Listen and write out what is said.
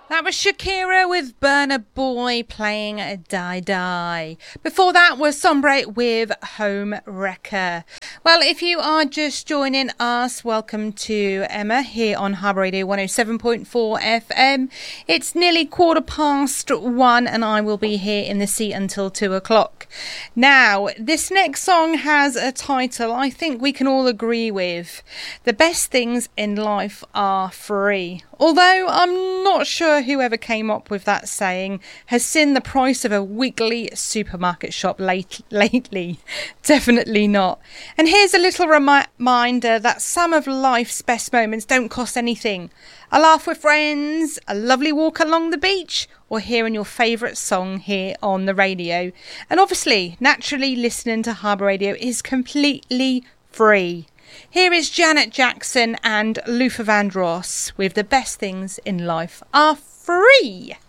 That was Shakira with Burna Boy playing Die Die. Before that was Sombre with Home Wrecker. Well, if you are just joining us, welcome to Emma here on Harbour Radio 107.4 FM. It's nearly 1:15 and I will be here in the seat until 2 o'clock. Now, this next song has a title I think we can all agree with. The best things in life are free. Although I'm not sure whoever came up with that saying has seen the price of a weekly supermarket shop lately. Definitely not. And here's a little reminder that some of life's best moments don't cost anything. A laugh with friends, a lovely walk along the beach, or hearing your favourite song here on the radio. And obviously, naturally, listening to Harbour Radio is completely free. Here is Janet Jackson and Luther Vandross with The Best Things in Life Are Free.